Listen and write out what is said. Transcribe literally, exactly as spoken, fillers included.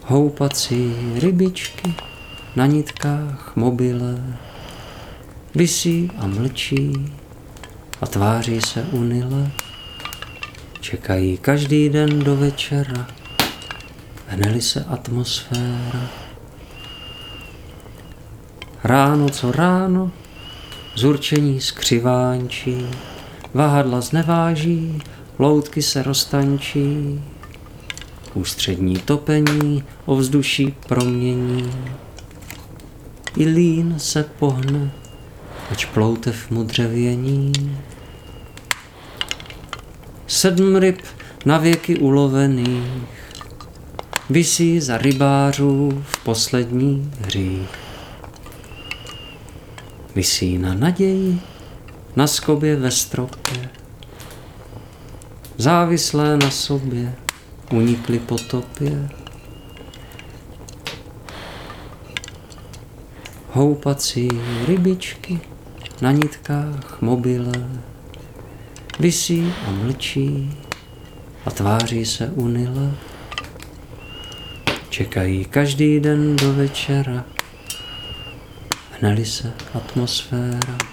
Houpací rybičky na nitkách mobile visí a mlčí a tváří se unile. Čekají každý den do večera, hneli se atmosféra. Ráno co ráno, zurčení skřivánčí, vahadla zneváží, loutky se roztančí. Ústřední topení ovzduší promění. I lín se pohne, ač ploutev mu dřevění. Sedm ryb na věky ulovených visí za rybářů v poslední hřích. Visí na naději, na skobě ve stropě. Závislé na sobě unikly potopě. Houpací rybičky na nitkách mobile visí a mlčí a tváří se unile. Čekají každý den do večera, hneli se atmosféra.